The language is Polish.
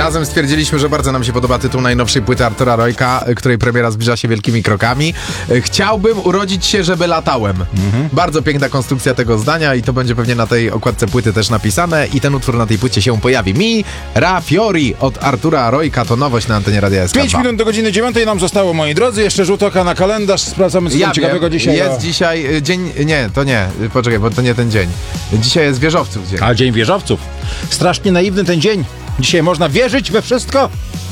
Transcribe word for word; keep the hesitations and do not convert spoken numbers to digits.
razem stwierdziliśmy, że bardzo nam się podoba tytuł najnowszej płyty Artura Rojka, której premiera zbliża się wielkimi krokami. Chciałbym urodzić się, żeby latałem. Mhm. Bardzo piękna konstrukcja tego zdania i to będzie pewnie na tej okładce płyty też napisane i ten utwór na tej płycie się pojawi. Mi, Ra Fiori od Artura Rojka to nowość na antenie Radia S K dwa. pięć minut do godziny dziewiątej nam zostało, moi drodzy. Jeszcze rzut oka na kalendarz. Sprawdzamy, co ja tam ciekawego dzisiaj. Jest o... dzisiaj dzień... Nie, to nie. Poczekaj, bo to nie ten dzień. Dzisiaj jest Wieżowców dzień. A dzień wieżowców. Strasznie naiwny ten dzień. Dzisiaj można wierzyć we wszystko.